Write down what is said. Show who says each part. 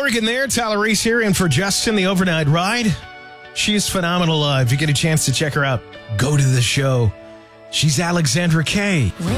Speaker 1: Morgan there. Tyler Reese here in for Justin, the overnight ride. She's phenomenal. If you get a chance to check her out, go to the show. She's Alexandra Kay.